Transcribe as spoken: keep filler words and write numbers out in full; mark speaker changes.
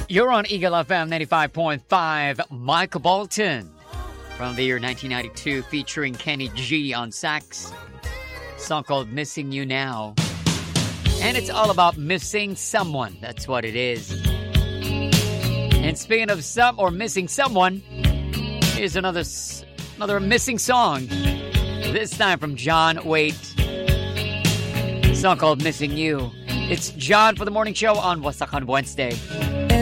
Speaker 1: You're on Eagle F M ninety-five point five. Michael Bolton from the year nineteen ninety-two, featuring Kenny G on sax. Song called Missing You Now. And it's all about missing someone. That's what it is. And speaking of some or missing someone, here's another another missing song. This time from John Waite. A song called Missing You. It's John for the morning show on Wasakan Wednesday.